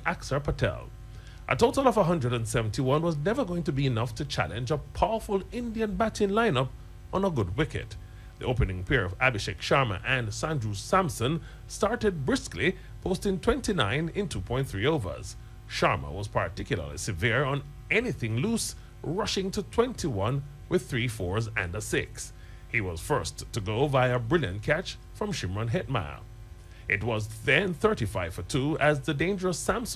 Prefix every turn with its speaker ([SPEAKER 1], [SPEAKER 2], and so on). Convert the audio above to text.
[SPEAKER 1] Axar Patel. A total of 171 was never going to be enough to challenge a powerful Indian batting lineup on a good wicket. The opening pair of Abhishek Sharma and Sanju Samson started briskly, posting 29 in 2.3 overs. Sharma was particularly severe on anything loose, rushing to 21 with 3 fours and a 6. He was first to go via a brilliant catch from Shimron Hetmyer. It was then 35 for 2 as the dangerous Samson